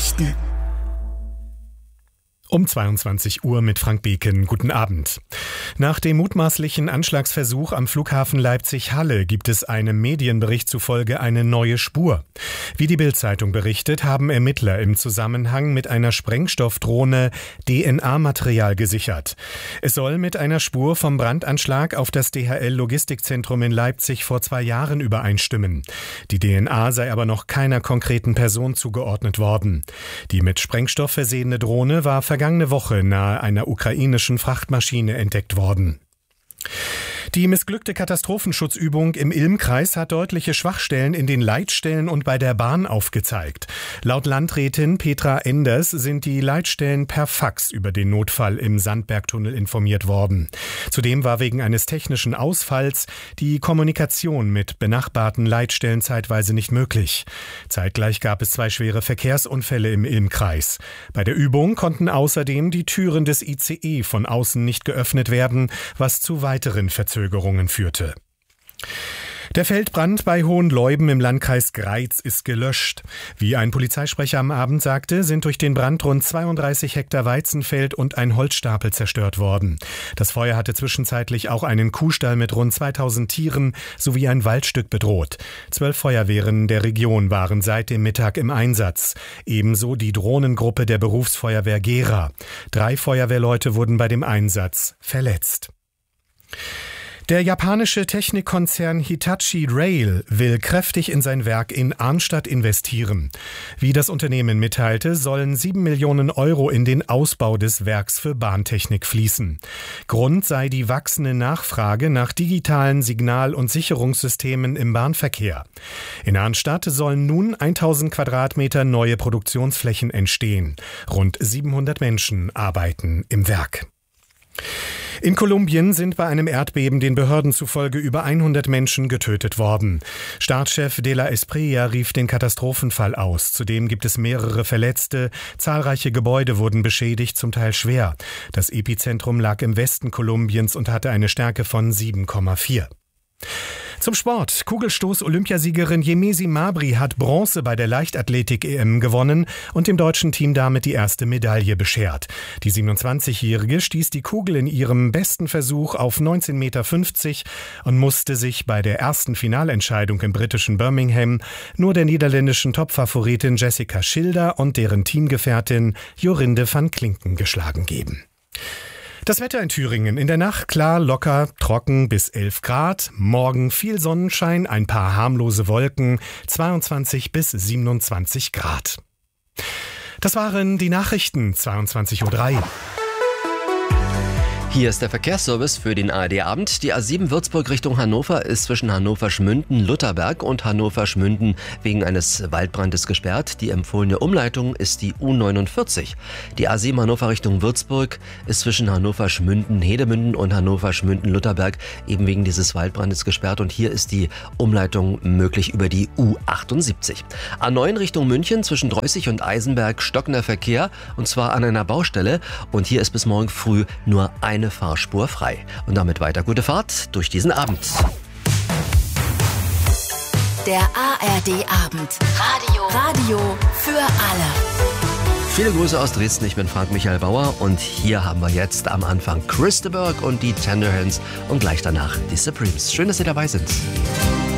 Nachrichten. Um 22 Uhr mit Frank Beken. Guten Abend. Nach dem mutmaßlichen Anschlagsversuch am Flughafen Leipzig-Halle gibt es einem Medienbericht zufolge eine neue Spur. Wie die Bild-Zeitung berichtet, haben Ermittler im Zusammenhang mit einer Sprengstoffdrohne DNA-Material gesichert. Es soll mit einer Spur vom Brandanschlag auf das DHL-Logistikzentrum in Leipzig vor 2 Jahren übereinstimmen. Die DNA sei aber noch keiner konkreten Person zugeordnet worden. Die mit Sprengstoff versehene Drohne war vergangene Woche nahe einer ukrainischen Frachtmaschine entdeckt worden. Die missglückte Katastrophenschutzübung im Ilm-Kreis hat deutliche Schwachstellen in den Leitstellen und bei der Bahn aufgezeigt. Laut Landrätin Petra Enders sind die Leitstellen per Fax über den Notfall im Sandbergtunnel informiert worden. Zudem war wegen eines technischen Ausfalls die Kommunikation mit benachbarten Leitstellen zeitweise nicht möglich. Zeitgleich gab es 2 schwere Verkehrsunfälle im Ilm-Kreis. Bei der Übung konnten außerdem die Türen des ICE von außen nicht geöffnet werden, was zu weiteren Verzögerungen führte. Der Feldbrand bei Hohenleuben im Landkreis Greiz ist gelöscht. Wie ein Polizeisprecher am Abend sagte, sind durch den Brand rund 32 Hektar Weizenfeld und ein Holzstapel zerstört worden. Das Feuer hatte zwischenzeitlich auch einen Kuhstall mit rund 2000 Tieren sowie ein Waldstück bedroht. 12 Feuerwehren der Region waren seit dem Mittag im Einsatz. Ebenso die Drohnengruppe der Berufsfeuerwehr Gera. 3 Feuerwehrleute wurden bei dem Einsatz verletzt. Der japanische Technikkonzern Hitachi Rail will kräftig in sein Werk in Arnstadt investieren. Wie das Unternehmen mitteilte, sollen 7 Millionen Euro in den Ausbau des Werks für Bahntechnik fließen. Grund sei die wachsende Nachfrage nach digitalen Signal- und Sicherungssystemen im Bahnverkehr. In Arnstadt sollen nun 1000 Quadratmeter neue Produktionsflächen entstehen. Rund 700 Menschen arbeiten im Werk. In Kolumbien sind bei einem Erdbeben den Behörden zufolge über 100 Menschen getötet worden. Staatschef de la Espriella rief den Katastrophenfall aus. Zudem gibt es mehrere Verletzte. Zahlreiche Gebäude wurden beschädigt, zum Teil schwer. Das Epizentrum lag im Westen Kolumbiens und hatte eine Stärke von 7,4. Zum Sport. Kugelstoß-Olympiasiegerin Yemesi Mabry hat Bronze bei der Leichtathletik-EM gewonnen und dem deutschen Team damit die erste Medaille beschert. Die 27-Jährige stieß die Kugel in ihrem besten Versuch auf 19,50 Meter und musste sich bei der ersten Finalentscheidung im britischen Birmingham nur der niederländischen Topfavoritin Jessica Schilder und deren Teamgefährtin Jorinde van Klinken geschlagen geben. Das Wetter in Thüringen. In der Nacht klar, locker, trocken bis 11 Grad. Morgen viel Sonnenschein, ein paar harmlose Wolken, 22 bis 27 Grad. Das waren die Nachrichten, 22:03 Uhr. Hier ist der Verkehrsservice für den ARD-Abend. Die A7 Würzburg Richtung Hannover ist zwischen Hannover-Schmünden-Lutherberg und Hannover-Schmünden wegen eines Waldbrandes gesperrt. Die empfohlene Umleitung ist die U49. Die A7 Hannover Richtung Würzburg ist zwischen Hannover-Schmünden-Hedemünden und Hannover-Schmünden-Lutherberg eben wegen dieses Waldbrandes gesperrt. Und hier ist die Umleitung möglich über die U78. A9 Richtung München zwischen Dreußig und Eisenberg stockender Verkehr und zwar an einer Baustelle. Und hier ist bis morgen früh nur eine Fahrspur frei. Und damit weiter gute Fahrt durch diesen Abend. Der ARD-Abend. Radio für alle. Viele Grüße aus Dresden, ich bin Frank Michael Bauer und hier haben wir jetzt am Anfang Chris de Burgh und die Tenderhands und gleich danach die Supremes. Schön, dass Sie dabei sind.